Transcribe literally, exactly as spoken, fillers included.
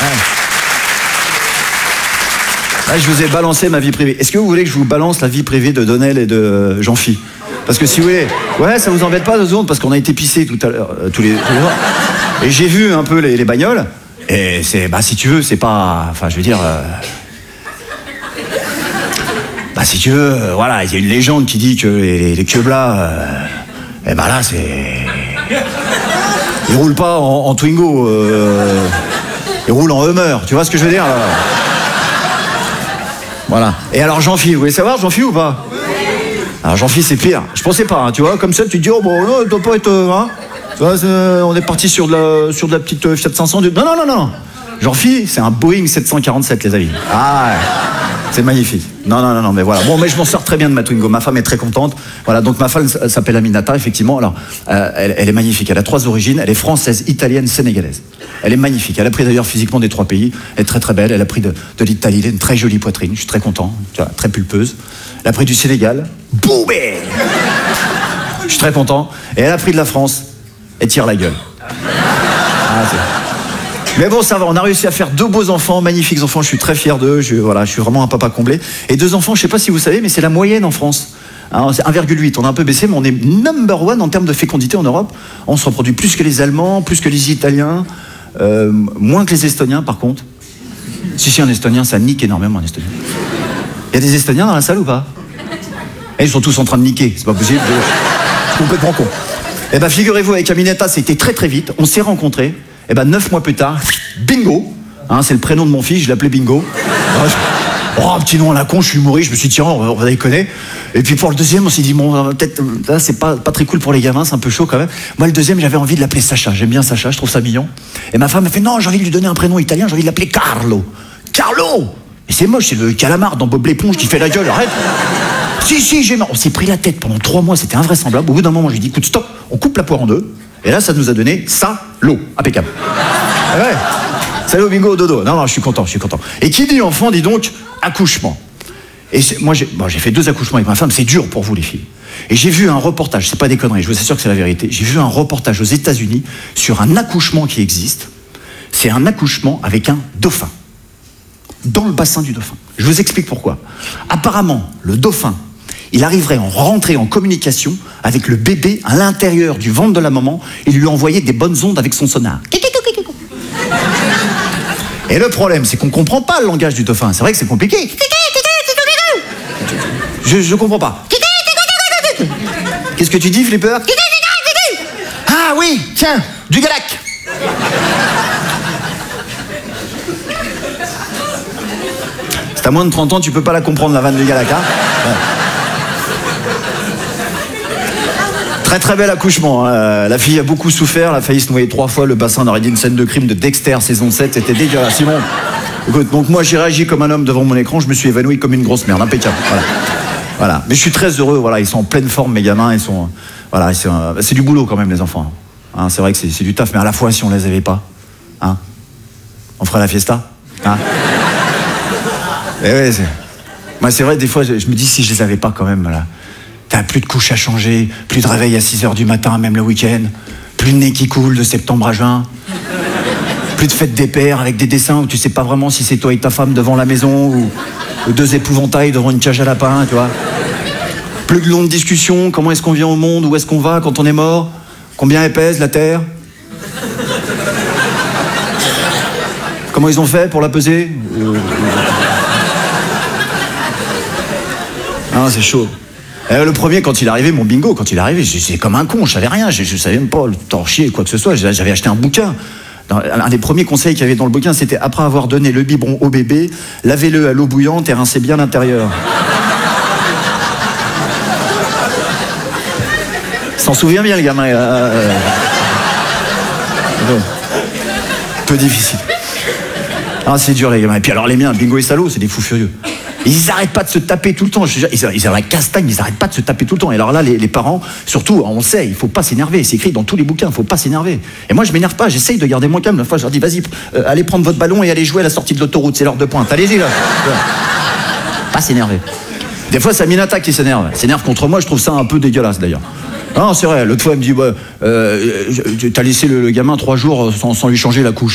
Là, je vous ai balancé ma vie privée. Est-ce que vous voulez que je vous balance la vie privée de Donnel et de Jean-Phi? Parce que si vous voulez... Ouais, ça vous embête pas deux secondes, parce qu'on a été pissés tout à l'heure, euh, tous, les, tous les jours. Et j'ai vu un peu les, les bagnoles. Et c'est... Bah, si tu veux, c'est pas... Enfin, je veux dire... Euh... Bah, si tu veux, euh, voilà, il y a une légende qui dit que les, les Queblas... Euh... Eh bah là, c'est... Ils roulent pas en, en Twingo. Euh... Ils roulent en Hummer. Tu vois ce que je veux dire, là? Voilà. Et alors Jean-Phi, vous voulez savoir Jean-Phi ou pas? Alors Jean-Phi, c'est pire. Je pensais pas, hein, tu vois, comme ça tu te dis, oh bon, non, doit pas être, hein. Tu vois, est, on est parti sur de la, sur de la petite euh, Fiat cinq cents. Non, non, non, non. Jean-Phi, c'est un Boeing sept cent quarante-sept, les amis. Ah ouais. C'est magnifique. Non, non, non, non, mais voilà. Bon, mais je m'en sors très bien de ma Twingo. Ma femme est très contente. Voilà, donc ma femme s'appelle Aminata, effectivement. Alors, euh, elle, elle est magnifique. Elle a trois origines. Elle est française, italienne, sénégalaise. Elle est magnifique. Elle a pris d'ailleurs physiquement des trois pays. Elle est très très belle. Elle a pris de, de l'Italie. Elle a une très jolie poitrine. Je suis très content. Tu vois, très pulpeuse. Elle a pris du Sénégal. Boubé. Je suis très content. Et elle a pris de la France. Elle tire la gueule. Ah, c'est... Mais bon, ça va, on a réussi à faire deux beaux enfants, magnifiques enfants, je suis très fier d'eux, je, voilà, je suis vraiment un papa comblé. Et deux enfants, je sais pas si vous savez, mais c'est la moyenne en France. Alors, c'est un virgule huit, on a un peu baissé, mais on est number one en termes de fécondité en Europe. On se reproduit plus que les Allemands, plus que les Italiens, euh, moins que les Estoniens par contre. Si, si, un Estonien, ça nique énormément un Estonien. Il y a des Estoniens dans la salle ou pas? Et ils sont tous en train de niquer, c'est pas possible, je suis complètement con. Eh ben, figurez-vous, avec Aminata, c'était très très vite, on s'est rencontrés. Et ben neuf mois plus tard, bingo, hein, c'est le prénom de mon fils, je l'appelais Bingo. Oh, un petit nom à la con, je suis humoriste, je me suis dit tiens, on va, on va déconner. Et puis pour le deuxième, on s'est dit bon, peut-être, là c'est pas, pas très cool pour les gamins, c'est un peu chaud quand même. Moi le deuxième, j'avais envie de l'appeler Sacha, j'aime bien Sacha, je trouve ça mignon. Et ma femme m'a fait non, j'ai envie de lui donner un prénom italien, j'ai envie de l'appeler Carlo. Carlo. Et c'est moche, c'est le calamar dans Bob l'éponge qui fait la gueule, arrête. Si, si, j'ai marre. On s'est pris la tête pendant trois mois, c'était invraisemblable. Au bout d'un moment, je lui ai dit écoute, stop, on coupe la poire en deux. Et là, ça nous a donné ça, l'eau. Impeccable. Ah ouais. Salut, bingo, dodo. Non, non, je suis content, je suis content. Et qui dit enfant, dit donc accouchement. Et moi, j'ai bon, j'ai fait deux accouchements avec ma femme. C'est dur pour vous, les filles. Et j'ai vu un reportage, c'est pas des conneries, je vous assure que c'est la vérité. J'ai vu un reportage aux États-Unis sur un accouchement qui existe. C'est un accouchement avec un dauphin. Dans le bassin du dauphin. Je vous explique pourquoi. Apparemment, le dauphin, il arriverait à rentrer en communication avec le bébé à l'intérieur du ventre de la maman et lui envoyer des bonnes ondes avec son sonar. Et le problème, c'est qu'on ne comprend pas le langage du dauphin. C'est vrai que c'est compliqué. Je, je comprends pas. Qu'est-ce que tu dis, Flipper? Ah oui, tiens, du galac. Si t'as moins de trente ans, tu peux pas la comprendre, la vanne du galac, hein? Ouais. Très très bel accouchement, hein. La fille a beaucoup souffert, elle a failli se noyer trois fois, le bassin aurait dit une scène de crime de Dexter, saison sept, c'était dégueulasse. Simon, écoute, donc moi j'ai réagi comme un homme devant mon écran, je me suis évanoui comme une grosse merde, impeccable, voilà. Voilà. Mais je suis très heureux, voilà, ils sont en pleine forme mes gamins, ils sont, voilà, c'est, euh, c'est du boulot quand même les enfants, hein, c'est vrai que c'est, c'est du taf, mais à la fois si on les avait pas, hein, on ferait la fiesta, hein. Et ouais, c'est... Moi c'est vrai, des fois je, je me dis si je les avais pas quand même, là. T'as plus de couches à changer, plus de réveil à six heures du matin, même le week-end, plus de nez qui coule de septembre à juin, plus de fête des pères avec des dessins où tu sais pas vraiment si c'est toi et ta femme devant la maison ou, ou deux épouvantails devant une cage à lapin, tu vois. Plus de longues discussions, comment est-ce qu'on vient au monde, où est-ce qu'on va quand on est mort, combien elle pèse la terre, comment ils ont fait pour la peser. euh... Non, c'est chaud. Euh, le premier, quand il est arrivé, mon bingo, quand il est arrivé, c'est comme un con, je savais rien, je, je savais même pas le torchier, quoi que ce soit, j'avais acheté un bouquin. Dans, un des premiers conseils qu'il y avait dans le bouquin, c'était après avoir donné le biberon au bébé, lavez-le à l'eau bouillante et rincez bien l'intérieur. S'en souvient bien le gamin, là. Euh... Peu difficile. Ah, c'est dur les gamins. Et puis alors les miens, bingo et salaud, c'est des fous furieux. Ils arrêtent pas de se taper tout le temps. Ils, ils ont la castagne, ils arrêtent pas de se taper tout le temps. Et alors là, les, les parents, surtout, on sait, il faut pas s'énerver. C'est écrit dans tous les bouquins, il faut pas s'énerver. Et moi, je m'énerve pas, j'essaye de garder mon calme. La fois, je leur dis, vas-y, euh, allez prendre votre ballon et allez jouer à la sortie de l'autoroute, c'est l'heure de pointe. Allez-y, là. Pas s'énerver. Des fois, c'est Aminata qui s'énerve. Elle s'énerve contre moi, je trouve ça un peu dégueulasse d'ailleurs. Non, c'est vrai, l'autre fois, elle me dit, bah, euh, t'as laissé le, le gamin trois jours sans, sans lui changer la couche.